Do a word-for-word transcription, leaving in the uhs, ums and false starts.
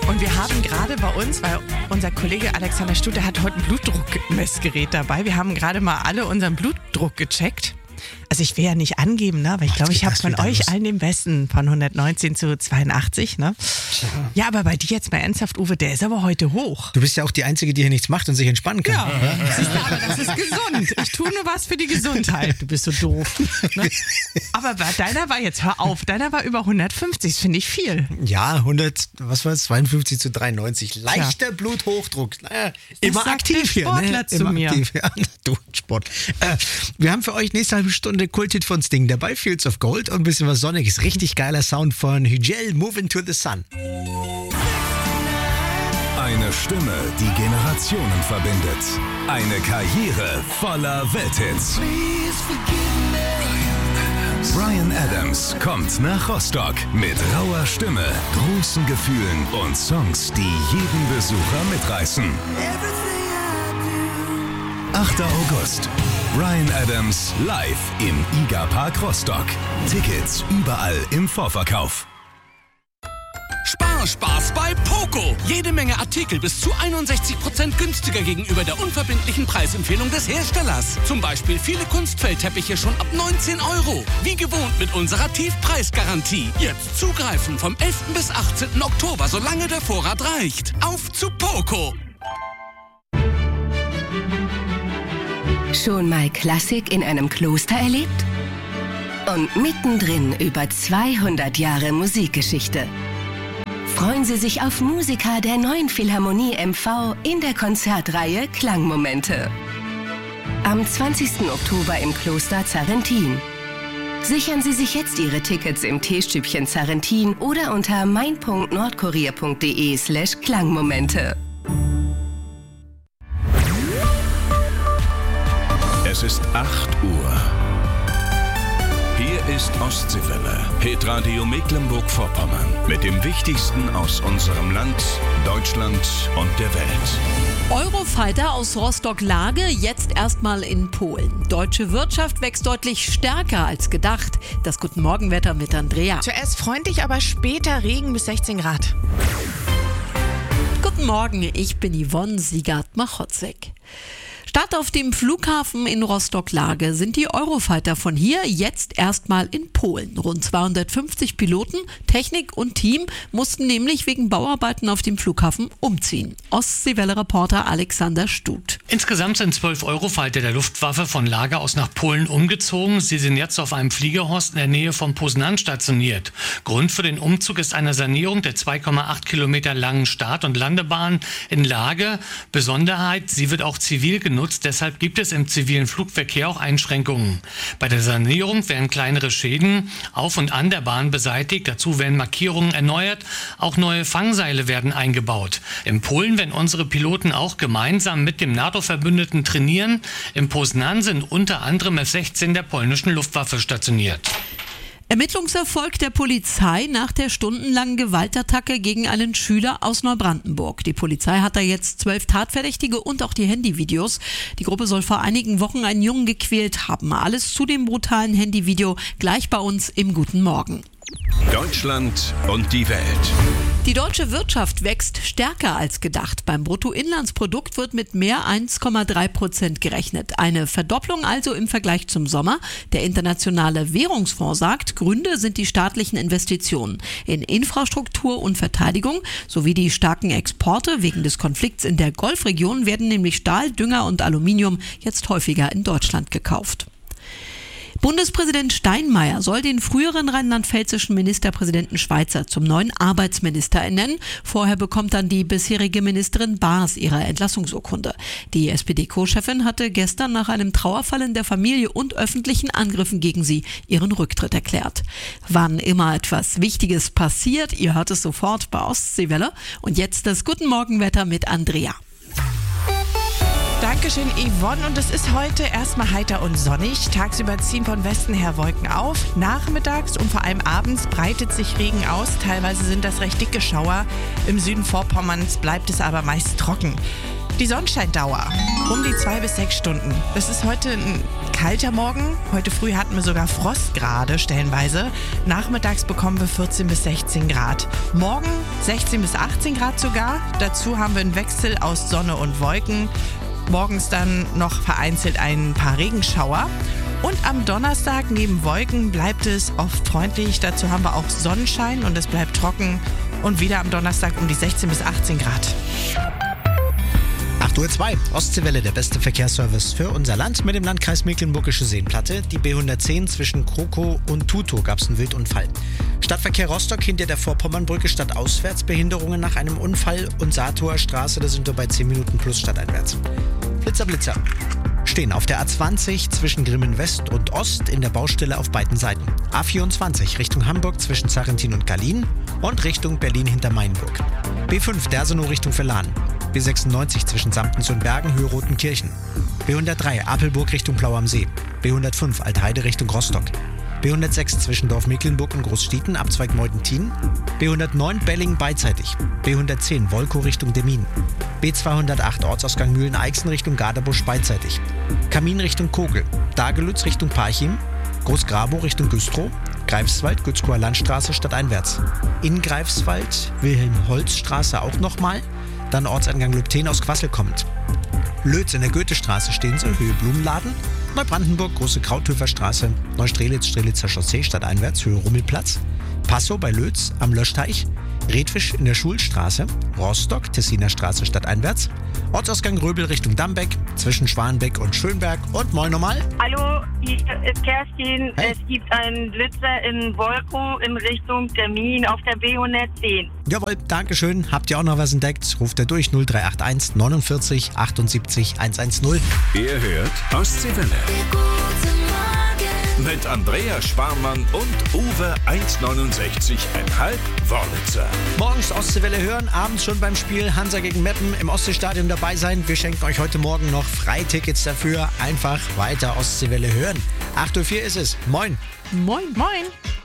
Und wir haben gerade bei uns, weil unser Kollege Alexander Stutt, der hat heute ein Blutdruckmessgerät dabei. Wir haben gerade mal alle unseren Blutdruck gecheckt. Also ich will ja nicht angeben, ne? Weil ich glaube, ich habe von euch los. allen den besten von hundertneunzehn zu zweiundachtzig. Ne? Ja. ja, aber bei dir jetzt mal ernsthaft, Uwe, der ist aber heute hoch. Du bist ja auch die Einzige, die hier nichts macht und sich entspannen kann. Ja, aber das ist gesund. Ich tue nur was für die Gesundheit. Du bist so doof. Ne? Aber deiner war jetzt, hör auf, deiner war über hundertfünfzig, das finde ich viel. Ja, hundert, was war es, zweiundfünfzig zu dreiundneunzig. Leichter ja. Bluthochdruck. Naja, immer das aktiv hier. Sportler ne? zu immer mir. Aktiv. Ja, du Sport. Äh, wir haben für euch nächste halbe Stunde Kulthit von Sting dabei, Fields of Gold und ein bisschen was Sonniges. Richtig geiler Sound von Hügel, Moving to the Sun. Eine Stimme, die Generationen verbindet. Eine Karriere voller Welthits. Bryan Adams kommt nach Rostock mit rauer Stimme, großen Gefühlen und Songs, die jeden Besucher mitreißen. achter August. Bryan Adams live im IGA Park Rostock. Tickets überall im Vorverkauf. Sparspaß bei Poco. Jede Menge Artikel bis zu einundsechzig Prozent günstiger gegenüber der unverbindlichen Preisempfehlung des Herstellers. Zum Beispiel viele Kunstfeldteppiche schon ab neunzehn Euro. Wie gewohnt mit unserer Tiefpreisgarantie. Jetzt zugreifen vom elften bis achtzehnten Oktober, solange der Vorrat reicht. Auf zu Poco. Schon mal Klassik in einem Kloster erlebt? Und mittendrin über zweihundert Jahre Musikgeschichte. Freuen Sie sich auf Musiker der neuen Philharmonie M V in der Konzertreihe Klangmomente. Am zwanzigsten Oktober im Kloster Zarrentin. Sichern Sie sich jetzt Ihre Tickets im Teestübchen Zarrentin oder unter mein punkt nordkorea punkt de slash Klangmomente. Es ist acht Uhr. Hier ist Ostseewelle, Hitradio Mecklenburg-Vorpommern. Mit dem Wichtigsten aus unserem Land, Deutschland und der Welt. Eurofighter aus Rostock-Lage jetzt erstmal in Polen. Deutsche Wirtschaft wächst deutlich stärker als gedacht. Das Guten Morgenwetter mit Andrea. Zuerst freundlich, aber später Regen bis sechzehn Grad. Guten Morgen, ich bin Yvonne Siegert-Machotzek. Start auf dem Flughafen in Rostock-Lage sind die Eurofighter von hier jetzt erstmal in Polen. Rund zweihundertfünfzig Piloten, Technik und Team mussten nämlich wegen Bauarbeiten auf dem Flughafen umziehen. Ostseewelle-Reporter Alexander Stutt. Insgesamt sind zwölf Eurofighter der Luftwaffe von Lage aus nach Polen umgezogen. Sie sind jetzt auf einem Fliegerhorst in der Nähe von Poznań stationiert. Grund für den Umzug ist eine Sanierung der zwei Komma acht Kilometer langen Start- und Landebahn in Lage. Besonderheit, sie wird auch zivil genutzt. Deshalb gibt es im zivilen Flugverkehr auch Einschränkungen. Bei der Sanierung werden kleinere Schäden auf und an der Bahn beseitigt. Dazu werden Markierungen erneuert. Auch neue Fangseile werden eingebaut. In Polen werden unsere Piloten auch gemeinsam mit dem NATO-Verbündeten trainieren. In Poznań sind unter anderem F sechzehn der polnischen Luftwaffe stationiert. Ermittlungserfolg der Polizei nach der stundenlangen Gewaltattacke gegen einen Schüler aus Neubrandenburg. Die Polizei hat da jetzt zwölf Tatverdächtige und auch die Handyvideos. Die Gruppe soll vor einigen Wochen einen Jungen gequält haben. Alles zu dem brutalen Handyvideo gleich bei uns im Guten Morgen. Deutschland und die Welt. Die deutsche Wirtschaft wächst stärker als gedacht. Beim Bruttoinlandsprodukt wird mit mehr eins Komma drei Prozent gerechnet. Eine Verdopplung also im Vergleich zum Sommer. Der Internationale Währungsfonds sagt, Gründe sind die staatlichen Investitionen in Infrastruktur und Verteidigung sowie die starken Exporte. Wegen des Konflikts in der Golfregion werden nämlich Stahl, Dünger und Aluminium jetzt häufiger in Deutschland gekauft. Bundespräsident Steinmeier soll den früheren rheinland-pfälzischen Ministerpräsidenten Schweizer zum neuen Arbeitsminister ernennen. Vorher bekommt dann die bisherige Ministerin Baas ihre Entlassungsurkunde. Die S P D-Co-Chefin hatte gestern nach einem Trauerfall in der Familie und öffentlichen Angriffen gegen sie ihren Rücktritt erklärt. Wann immer etwas Wichtiges passiert, ihr hört es sofort bei Ostseewelle. Und jetzt das Guten Morgenwetter mit Andrea. Dankeschön, Yvonne. Und es ist heute erstmal heiter und sonnig. Tagsüber ziehen von Westen her Wolken auf. Nachmittags und vor allem abends breitet sich Regen aus. Teilweise sind das recht dicke Schauer. Im Süden Vorpommerns bleibt es aber meist trocken. Die Sonnenscheindauer um die zwei bis sechs Stunden. Das ist heute ein kalter Morgen. Heute früh hatten wir sogar Frostgrade stellenweise. Nachmittags bekommen wir vierzehn bis sechzehn Grad. Morgen sechzehn bis achtzehn Grad sogar. Dazu haben wir einen Wechsel aus Sonne und Wolken. Morgens dann noch vereinzelt ein paar Regenschauer. Und am Donnerstag neben Wolken bleibt es oft freundlich. Dazu haben wir auch Sonnenschein und es bleibt trocken. Und wieder am Donnerstag um die sechzehn bis achtzehn Grad. acht Uhr zwei, Ostseewelle, der beste Verkehrsservice für unser Land mit dem Landkreis Mecklenburgische Seenplatte. Die B hundertzehn zwischen Kroko und Tutow gab es einen Wildunfall. Stadtverkehr Rostock hinter der Vorpommernbrücke stadtauswärts, Behinderungen nach einem Unfall und Saartower Straße, da sind wir bei zehn Minuten plus stadteinwärts. Blitzer, Blitzer. Stehen auf der A zwanzig zwischen Grimmen West und Ost in der Baustelle auf beiden Seiten. A vierundzwanzig Richtung Hamburg zwischen Zarrentin und Gallien und Richtung Berlin hinter Mainburg. B fünf Dersenow Richtung Verlan. B sechsundneunzig zwischen Samtens und Bergen, Höhe Rotenkirchen. B hundertdrei Apelburg Richtung Plau am See. B hundertfünf Altheide Richtung Rostock. B hundertsechs zwischen Dorf Mecklenburg und Großstieten, Abzweig Meudentin. B hundertneun Belling beidseitig. B hundertzehn Wolkow Richtung Demmin. B zweihundertacht Ortsausgang Mühlen-Eichsen Richtung Garderbusch beidseitig. Kamin Richtung Kogel. Dagelütz Richtung Parchim. Großgrabow Richtung Güstrow. Greifswald, Gützkower Landstraße stadteinwärts. In Greifswald, Wilhelm-Holz-Straße auch nochmal. Dann Ortseingang Lübten aus Quassel kommend. Lötz in der Goethestraße stehen sie, Höhe Blumenladen. Neubrandenburg, Große Krauthöferstraße. Neustrelitz, Strelitzer Chaussee stadteinwärts, Höhe Rummelplatz. Passow bei Lötz am Löschteich. Redfisch in der Schulstraße. Rostock, Tessiner Straße stadteinwärts. Ortsausgang Röbel Richtung Dambeck, zwischen Schwanbeck und Schönberg. Und moin nochmal. Hallo, hier ist Kerstin. Hey. Es gibt einen Blitzer in Wolkow in Richtung Termin auf der B hundertzehn. Jawohl, Dankeschön. Habt ihr auch noch was entdeckt? Ruft er durch null drei acht eins neunundvierzig achtundsiebzig hundertzehn. Ihr hört Ostseewelle. Mit Andrea Schwarmann und Uwe eins neunundsechzig Komma fünf Wörlitzer. Morgens Ostseewelle hören, abends schon beim Spiel Hansa gegen Meppen im Ostseestadion dabei sein. Wir schenken euch heute Morgen noch Freitickets dafür. Einfach weiter Ostseewelle hören. acht Uhr vier ist es. Moin. Moin. Moin.